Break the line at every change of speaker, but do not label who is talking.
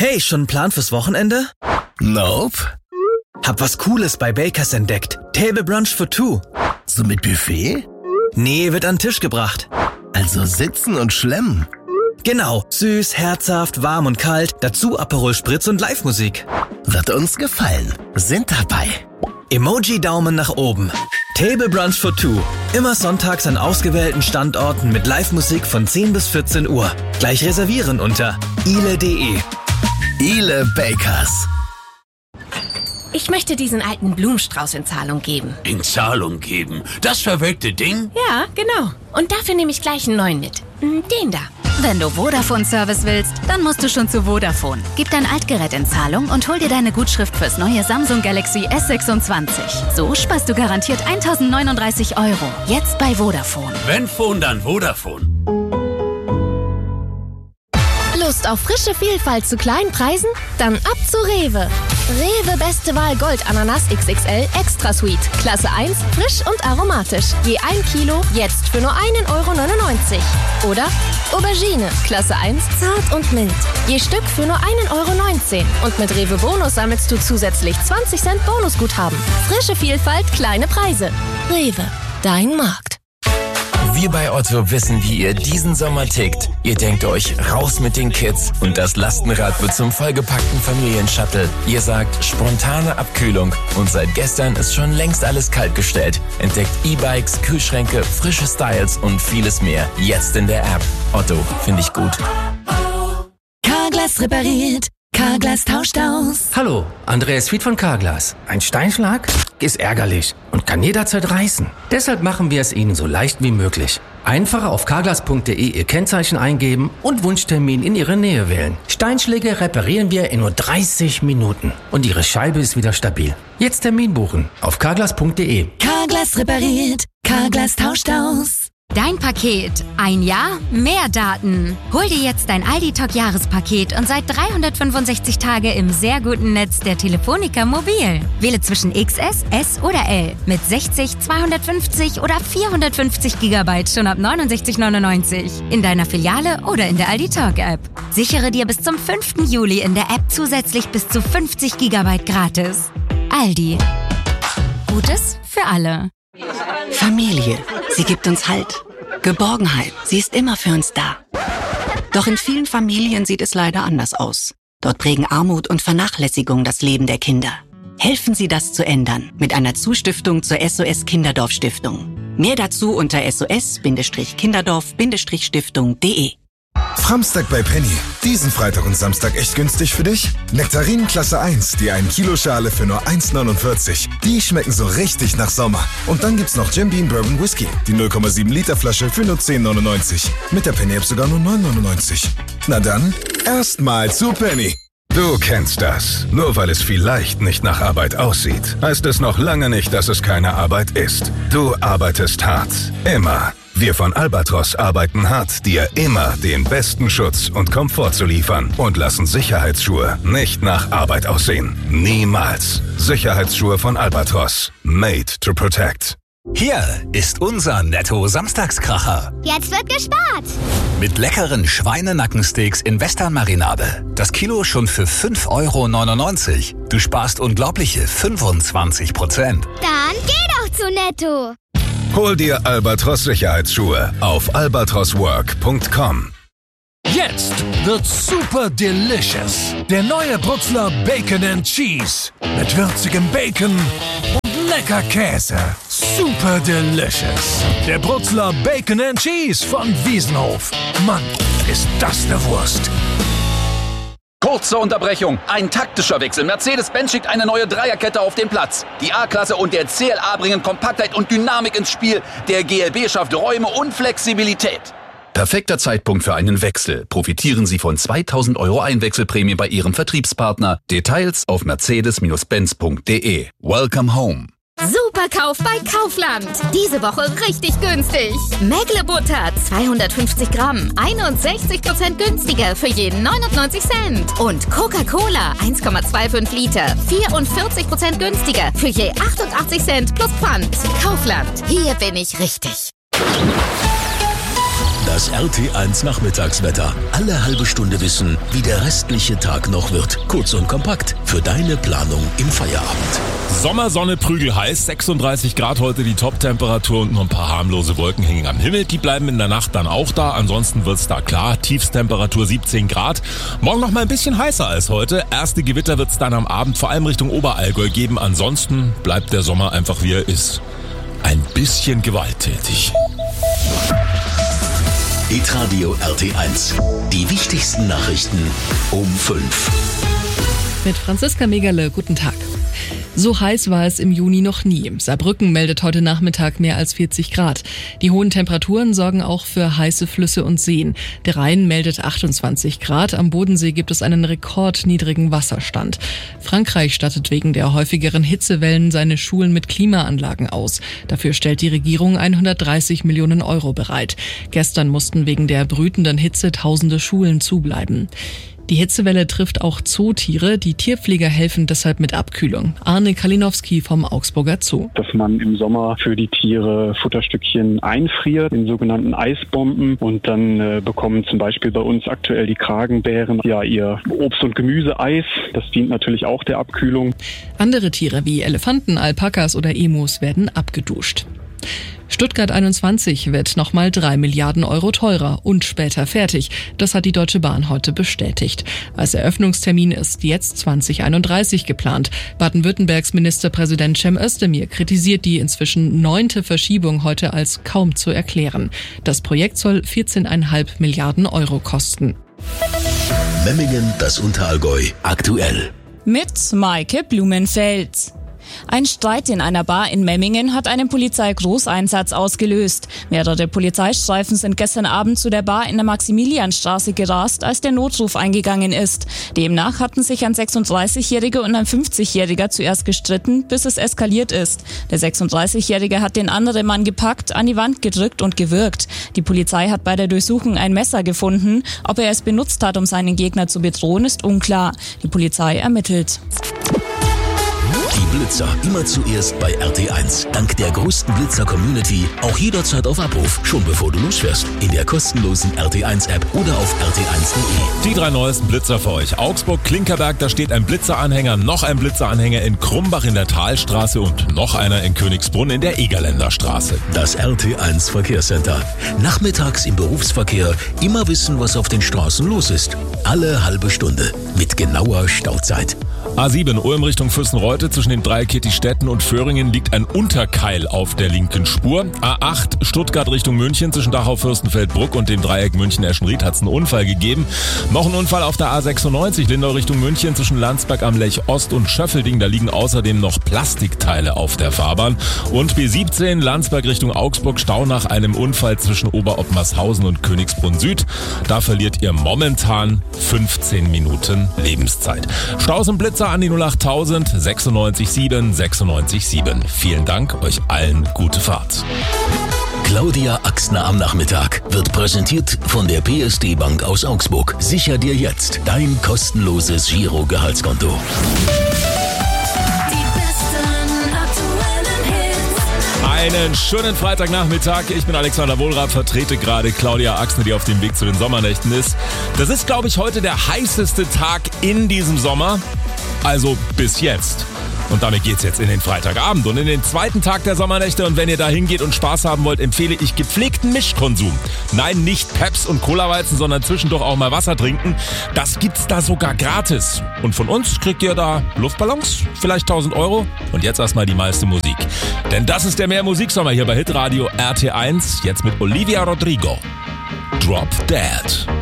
Hey, schon einen Plan fürs Wochenende?
Nope.
Hab was Cooles bei Bakers entdeckt. Table Brunch for two.
So mit Buffet?
Nee, wird an den Tisch gebracht.
Also sitzen und schlemmen.
Genau, süß, herzhaft, warm und kalt, dazu Aperol Spritz und Live-Musik.
Wird uns gefallen. Sind dabei.
Emoji-Daumen nach oben. Table Brunch for two. Immer sonntags an ausgewählten Standorten mit Live-Musik von 10 bis 14 Uhr. Gleich reservieren unter ile.de.
Ile Bakers.
Ich möchte diesen alten Blumenstrauß in Zahlung geben.
In Zahlung geben? Das verwelkte Ding?
Ja, genau. Und dafür nehme ich gleich einen neuen mit. Den da.
Wenn du Vodafone-Service willst, dann musst du schon zu Vodafone. Gib dein Altgerät in Zahlung und hol dir deine Gutschrift fürs neue Samsung Galaxy S26. So sparst du garantiert 1.039 €. Jetzt bei Vodafone.
Wenn Phone, dann Vodafone.
Lust auf frische Vielfalt zu kleinen Preisen? Dann ab zu Rewe. Rewe Beste Wahl Gold Ananas XXL Extra Sweet. Klasse 1, frisch und aromatisch. Je 1 Kilo, jetzt für nur 1,99 €. Oder Aubergine, Klasse 1, zart und mild. Je Stück für nur 1,19 €. Und mit Rewe Bonus sammelst du zusätzlich 20 Cent Bonusguthaben. Frische Vielfalt, kleine Preise. Rewe, dein Markt.
Wir bei Otto wissen, wie ihr diesen Sommer tickt. Ihr denkt euch, raus mit den Kids und das Lastenrad wird zum vollgepackten Familienshuttle. Ihr sagt, spontane Abkühlung und seit gestern ist schon längst alles kaltgestellt. Entdeckt E-Bikes, Kühlschränke, frische Styles und vieles mehr. Jetzt in der App. Otto, finde ich gut.
Carglass repariert. Carglass tauscht aus.
Hallo, Andreas Fied von Carglass. Ein Steinschlag ist ärgerlich und kann jederzeit reißen. Deshalb machen wir es Ihnen so leicht wie möglich. Einfach auf carglass.de Ihr Kennzeichen eingeben und Wunschtermin in Ihre Nähe wählen. Steinschläge reparieren wir in nur 30 Minuten und Ihre Scheibe ist wieder stabil. Jetzt Termin buchen auf carglass.de.
Carglass repariert. Carglass tauscht aus.
Dein Paket. Ein Jahr, mehr Daten. Hol dir jetzt dein Aldi-Talk-Jahrespaket und seit 365 Tage im sehr guten Netz der Telefonica Mobil. Wähle zwischen XS, S oder L mit 60, 250 oder 450 GB schon ab 69,99 € in deiner Filiale oder in der Aldi-Talk-App. Sichere dir bis zum 5. Juli in der App zusätzlich bis zu 50 GB gratis. Aldi. Gutes für alle.
Familie, sie gibt uns Halt. Geborgenheit, sie ist immer für uns da. Doch in vielen Familien sieht es leider anders aus. Dort prägen Armut und Vernachlässigung das Leben der Kinder. Helfen Sie, das zu ändern mit einer Zustiftung zur SOS Kinderdorf Stiftung. Mehr dazu unter sos-kinderdorf-stiftung.de.
Framstag bei Penny. Diesen Freitag und Samstag echt günstig für dich? Nektarinen Klasse 1, die 1 Kilo Schale für nur 1,49 €. Die schmecken so richtig nach Sommer. Und dann gibt's noch Jim Beam Bourbon Whisky, die 0,7 Liter Flasche für nur 10,99 €. Mit der Penny App sogar nur 9,99 €. Na dann, erstmal zu Penny.
Du kennst das. Nur weil es vielleicht nicht nach Arbeit aussieht, heißt es noch lange nicht, dass es keine Arbeit ist. Du arbeitest hart. Immer. Wir von Albatros arbeiten hart, dir immer den besten Schutz und Komfort zu liefern und lassen Sicherheitsschuhe nicht nach Arbeit aussehen. Niemals. Sicherheitsschuhe von Albatros. Made to protect.
Hier ist unser Netto-Samstagskracher.
Jetzt wird gespart.
Mit leckeren Schweinenackensteaks in Western-Marinade. Das Kilo schon für 5,99 €. Du sparst unglaubliche 25%.
Dann geh doch zu Netto.
Hol dir Albatros Sicherheitsschuhe auf albatroswork.com.
Jetzt wird's super delicious. Der neue Brutzler Bacon and Cheese. Mit würzigem Bacon und lecker Käse. Super delicious. Der Brutzler Bacon and Cheese von Wiesenhof. Mann, ist das eine Wurst.
Kurze Unterbrechung. Ein taktischer Wechsel. Mercedes-Benz schickt eine neue Dreierkette auf den Platz. Die A-Klasse und der CLA bringen Kompaktheit und Dynamik ins Spiel. Der GLB schafft Räume und Flexibilität. Perfekter Zeitpunkt für einen Wechsel. Profitieren Sie von 2.000 € Einwechselprämie bei Ihrem Vertriebspartner. Details auf mercedes-benz.de. Welcome home.
Superkauf bei Kaufland. Diese Woche richtig günstig. Mägle-Butter 250 Gramm, 61% günstiger für jeden 99 Cent. Und Coca-Cola 1,25 Liter, 44% günstiger für je 88 Cent plus Pfand. Kaufland, hier bin ich richtig.
Das RT1 Nachmittagswetter. Alle halbe Stunde wissen, wie der restliche Tag noch wird. Kurz und kompakt für deine Planung im Feierabend.
Sommersonne, prügelheiß, 36 Grad heute die Top-Temperatur und nur ein paar harmlose Wolken hängen am Himmel. Die bleiben in der Nacht dann auch da, ansonsten wird's da klar. Tiefstemperatur 17 Grad. Morgen noch mal ein bisschen heißer als heute. Erste Gewitter wird's dann am Abend vor allem Richtung Oberallgäu geben. Ansonsten bleibt der Sommer einfach wie er ist. Ein bisschen gewalttätig.
Hitradio RT1. Die wichtigsten Nachrichten um 5.
Mit Franziska Megerle, guten Tag. So heiß war es im Juni noch nie. Saarbrücken meldet heute Nachmittag mehr als 40 Grad. Die hohen Temperaturen sorgen auch für heiße Flüsse und Seen. Der Rhein meldet 28 Grad. Am Bodensee gibt es einen rekordniedrigen Wasserstand. Frankreich stattet wegen der häufigeren Hitzewellen seine Schulen mit Klimaanlagen aus. Dafür stellt die Regierung 130 Millionen Euro bereit. Gestern mussten wegen der brütenden Hitze tausende Schulen zubleiben. Die Hitzewelle trifft auch Zootiere. Die Tierpfleger helfen deshalb mit Abkühlung. Arne Kalinowski vom Augsburger Zoo.
Dass man im Sommer für die Tiere Futterstückchen einfriert in sogenannten Eisbomben und dann bekommen zum Beispiel bei uns aktuell die Kragenbären ja ihr Obst- und Gemüseeis. Das dient natürlich auch der Abkühlung.
Andere Tiere wie Elefanten, Alpakas oder Emus werden abgeduscht. Stuttgart 21 wird nochmal 3 Milliarden Euro teurer und später fertig. Das hat die Deutsche Bahn heute bestätigt. Als Eröffnungstermin ist jetzt 2031 geplant. Baden-Württembergs Ministerpräsident Cem Özdemir kritisiert die inzwischen 9. Verschiebung heute als kaum zu erklären. Das Projekt soll 14,5 Milliarden Euro kosten.
Memmingen, das Unterallgäu, aktuell.
Mit Maike Blumenfeld. Ein Streit in einer Bar in Memmingen hat einen Polizeigroßeinsatz ausgelöst. Mehrere Polizeistreifen sind gestern Abend zu der Bar in der Maximilianstraße gerast, als der Notruf eingegangen ist. Demnach hatten sich ein 36-Jähriger und ein 50-Jähriger zuerst gestritten, bis es eskaliert ist. Der 36-Jährige hat den anderen Mann gepackt, an die Wand gedrückt und gewürgt. Die Polizei hat bei der Durchsuchung ein Messer gefunden. Ob er es benutzt hat, um seinen Gegner zu bedrohen, ist unklar. Die Polizei ermittelt.
Die Blitzer immer zuerst bei RT1. Dank der größten Blitzer-Community auch jederzeit auf Abruf, schon bevor du losfährst. In der kostenlosen RT1-App oder auf rt1.de.
Die 3 neuesten Blitzer für euch. Augsburg, Klinkerberg, da steht ein Blitzeranhänger, noch ein Blitzeranhänger in Krumbach in der Talstraße und noch einer in Königsbrunn in der Egerländer Straße.
Das RT1 Verkehrscenter. Nachmittags im Berufsverkehr immer wissen, was auf den Straßen los ist. Alle halbe Stunde mit genauer Stauzeit.
A7 Ulm Richtung Füssenreute zwischen den Dreieck-Kittistädten und Föhringen liegt ein Unterkeil auf der linken Spur. A8 Stuttgart Richtung München zwischen Dachau-Fürstenfeldbruck und dem Dreieck München-Eschenried hat es einen Unfall gegeben. Noch ein Unfall auf der A96 Lindau Richtung München zwischen Landsberg am Lech Ost und Schöffelding. Da liegen außerdem noch Plastikteile auf der Fahrbahn. Und B17 Landsberg Richtung Augsburg Stau nach einem Unfall zwischen Oberottmarshausen und Königsbrunn Süd. Da verliert ihr momentan 15 Minuten Lebenszeit. Staus und Blitzer an die 08000 967 967. Vielen Dank, euch allen gute Fahrt.
Claudia Axtner am Nachmittag wird präsentiert von der PSD Bank aus Augsburg. Sicher dir jetzt dein kostenloses Giro-Gehaltskonto.
Einen schönen Freitagnachmittag. Ich bin Alexander Wohlrath, vertrete gerade Claudia Axtner, die auf dem Weg zu den Sommernächten ist. Das ist, glaube ich, heute der heißeste Tag in diesem Sommer. Also bis jetzt. Und damit geht's jetzt in den Freitagabend und in den zweiten Tag der Sommernächte. Und wenn ihr da hingeht und Spaß haben wollt, empfehle ich gepflegten Mischkonsum. Nein, nicht Peps und Colaweizen, sondern zwischendurch auch mal Wasser trinken. Das gibt's da sogar gratis. Und von uns kriegt ihr da Luftballons, vielleicht 1000 Euro. Und jetzt erstmal die meiste Musik. Denn das ist der Mehr-Musiksommer hier bei Hitradio RT1. Jetzt mit Olivia Rodrigo. Drop Dead.